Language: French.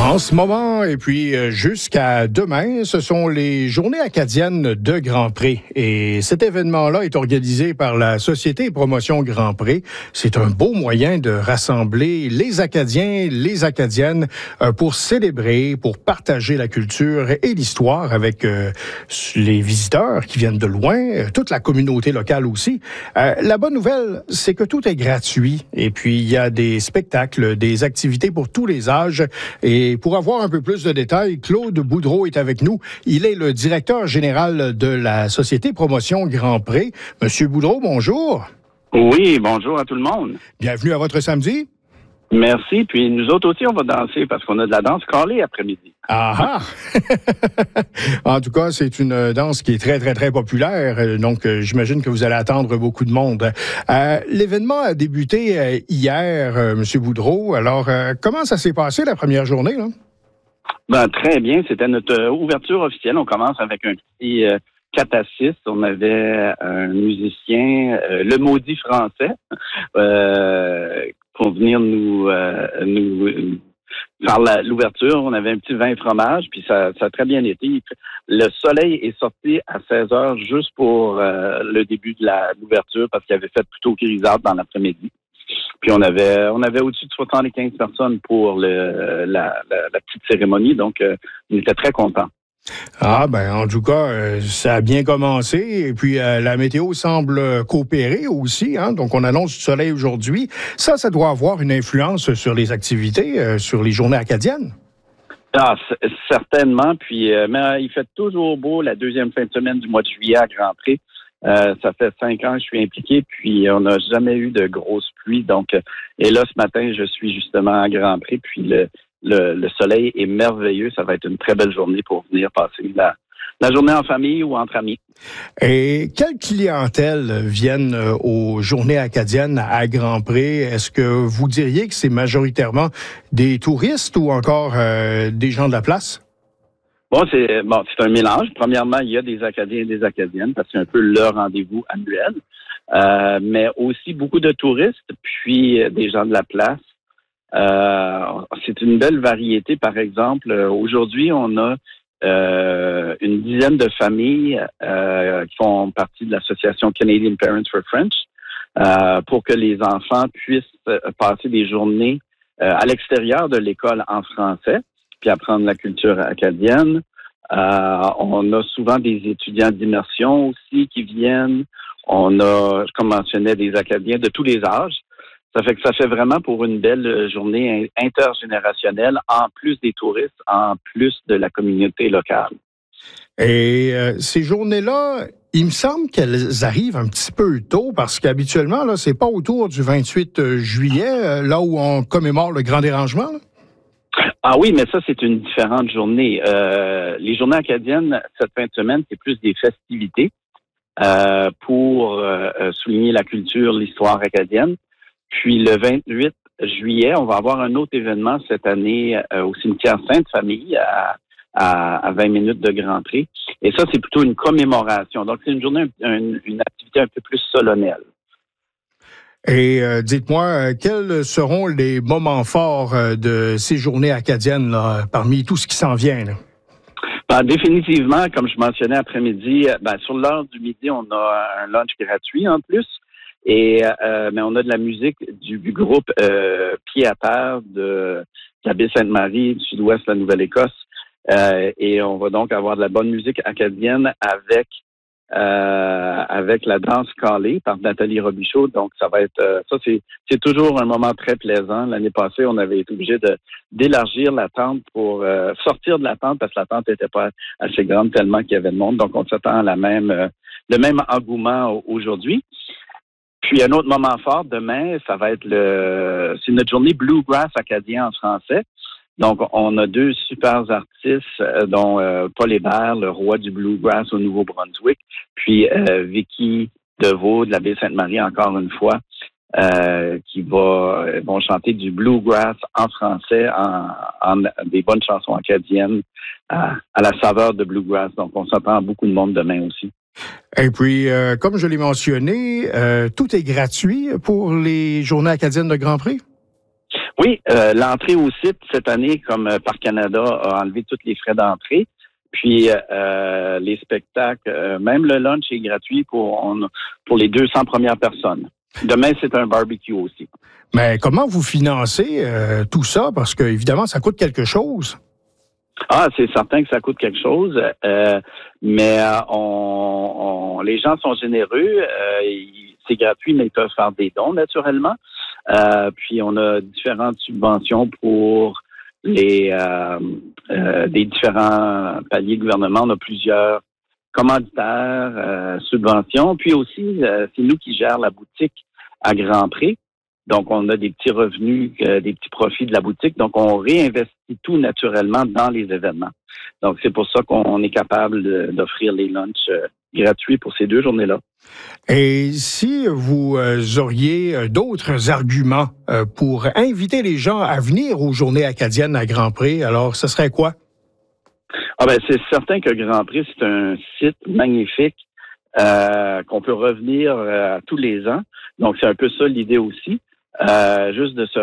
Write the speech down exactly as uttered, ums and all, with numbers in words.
En ce moment, et puis jusqu'à demain, ce sont les Journées acadiennes de Grand Pré. Et cet événement-là est organisé par la Société Promotion Grand Pré. C'est un beau moyen de rassembler les Acadiens, les Acadiennes, euh, pour célébrer, pour partager la culture et l'histoire avec euh, les visiteurs qui viennent de loin, euh, toute la communauté locale aussi. Euh, la bonne nouvelle, c'est que tout est gratuit. Et puis, il y a des spectacles, des activités pour tous les âges. Et pour avoir un peu plus de détails, Claude Boudreau est avec nous. Il est le directeur général de la Société Promotion Grand Pré. Monsieur Boudreau, bonjour. Oui, bonjour à tout le monde. Bienvenue à votre samedi. Merci. Puis nous autres aussi, on va danser parce qu'on a de la danse calée après-midi. Ah ah! En tout cas, c'est une danse qui est très, très, très populaire. Donc, euh, j'imagine que vous allez attendre beaucoup de monde. Euh, l'événement a débuté euh, hier, euh, Monsieur Boudreau. Alors, euh, comment ça s'est passé la première journée, là? Ben, très bien. C'était notre euh, ouverture officielle. On commence avec un petit euh, cataciste. On avait un musicien, euh, le maudit français, euh, pour venir nous, euh, nous faire la, l'ouverture. On avait un petit vin fromage, puis ça, ça a très bien été. Le soleil est sorti à seize heures juste pour euh, le début de la, l'ouverture parce qu'il avait fait plutôt grisâtre dans l'après-midi. Puis on avait on avait au-dessus de soixante-quinze personnes pour le, la, la, la petite cérémonie, donc euh, on était très contents. Ah, ben, en tout cas, euh, ça a bien commencé. Et puis, euh, la météo semble coopérer aussi, hein. Donc, on annonce du soleil aujourd'hui. Ça, ça doit avoir une influence sur les activités, euh, sur les journées acadiennes. Ah, c- certainement. Puis, euh, mais il fait toujours beau la deuxième fin de semaine du mois de juillet à Grand Pré. Euh, ça fait cinq ans que je suis impliqué, puis on n'a jamais eu de grosses pluies. Donc, euh, et là, ce matin, je suis justement à Grand Pré, puis le Le, le soleil est merveilleux. Ça va être une très belle journée pour venir passer la, la journée en famille ou entre amis. Et quelle clientèle viennent euh, aux journées acadiennes à Grand Pré? Est-ce que vous diriez que c'est majoritairement des touristes ou encore euh, des gens de la place? Bon, c'est bon, c'est un mélange. Premièrement, il y a des Acadiens et des Acadiennes parce que c'est un peu leur rendez-vous annuel. Euh, mais aussi beaucoup de touristes, puis euh, des gens de la place. Euh, c'est une belle variété. Par exemple, euh, aujourd'hui, on a euh, une dizaine de familles euh, qui font partie de l'association Canadian Parents for French euh, pour que les enfants puissent euh, passer des journées euh, à l'extérieur de l'école en français, puis apprendre la culture acadienne. Euh, on a souvent des étudiants d'immersion aussi qui viennent. On a, comme je mentionnais, des Acadiens de tous les âges. Ça fait que ça fait vraiment pour une belle journée intergénérationnelle, en plus des touristes, en plus de la communauté locale. Et euh, ces journées-là, il me semble qu'elles arrivent un petit peu tôt parce qu'habituellement, là, c'est pas autour du vingt-huit juillet, là où on commémore le grand dérangement, là? Ah oui, mais ça, c'est une différente journée. Euh, les journées acadiennes, cette fin de semaine, c'est plus des festivités euh, pour euh, souligner la culture, l'histoire acadienne. Puis le vingt-huit juillet, on va avoir un autre événement cette année euh, au cimetière Sainte-Famille à, à, à vingt minutes de Grand Pré. Et ça, c'est plutôt une commémoration. Donc, c'est une journée, une, une activité un peu plus solennelle. Et euh, dites-moi, euh, quels seront les moments forts euh, de ces journées acadiennes là, parmi tout ce qui s'en vient, là? Ben, définitivement, comme je mentionnais après-midi, ben, sur l'heure du midi, on a un lunch gratuit en plus. Et euh, mais on a de la musique du, du groupe euh, Pied à terre de, de la baie Sainte-Marie, du sud-ouest de la Nouvelle-Écosse. Euh, et on va donc avoir de la bonne musique acadienne avec euh, avec la danse calée par Nathalie Robichaud. Donc, ça va être euh, ça, c'est c'est toujours un moment très plaisant. L'année passée, on avait été obligé de d'élargir la tente pour euh, sortir de la tente parce que la tente n'était pas assez grande tellement qu'il y avait de monde. Donc, on s'attend à la même euh, le même engouement aujourd'hui. Puis un autre moment fort demain, ça va être le c'est notre journée Bluegrass acadien en français. Donc on a deux super artistes, dont euh, Paul Hébert, le roi du Bluegrass au Nouveau-Brunswick, puis euh, Vicky Deveau de la baie Sainte-Marie encore une fois, euh, qui va vont chanter du Bluegrass en français, en, en des bonnes chansons acadiennes à, à la saveur de Bluegrass. Donc on s'attend à beaucoup de monde demain aussi. Et puis, euh, comme je l'ai mentionné, euh, tout est gratuit pour les journées acadiennes de Grand Prix? Oui, euh, l'entrée au site cette année, comme euh, Parc Canada, a enlevé tous les frais d'entrée. Puis euh, les spectacles, euh, même le lunch est gratuit pour on, pour les deux cents premières personnes. Demain, c'est un barbecue aussi. Mais comment vous financez euh, tout ça? Parce que évidemment, ça coûte quelque chose. Ah, c'est certain que ça coûte quelque chose, euh, mais euh, on, on, les gens sont généreux. Euh, ils, c'est gratuit, mais ils peuvent faire des dons naturellement. Euh, puis on a différentes subventions pour les euh, euh, des différents paliers de gouvernement. On a plusieurs commanditaires, euh, subventions. Puis aussi, euh, c'est nous qui gérons la boutique à Grand Pré. Donc, on a des petits revenus, euh, des petits profits de la boutique. Donc, on réinvestit tout naturellement dans les événements. Donc, c'est pour ça qu'on est capable de, d'offrir les lunchs euh, gratuits pour ces deux journées-là. Et si vous euh, auriez d'autres arguments euh, pour inviter les gens à venir aux Journées acadiennes à Grand Pré, alors ce serait quoi? Ah ben, c'est certain que Grand Pré, c'est un site magnifique euh, qu'on peut revenir euh, tous les ans. Donc, c'est un peu ça l'idée aussi. Euh, juste de se